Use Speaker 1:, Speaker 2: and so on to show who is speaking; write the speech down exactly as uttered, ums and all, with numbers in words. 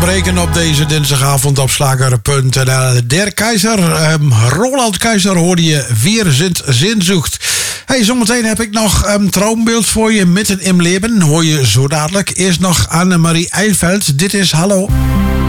Speaker 1: bespreken op deze dinsdagavond op slager punt n l. Der Keizer, um, Roland Keizer hoorde je weer zint zin zoekt. Hey, zometeen heb ik nog een um, droombeeld voor je midden in leven. Hoor je zo dadelijk. Eerst nog Annemarie Eilveld. Dit is Hallo.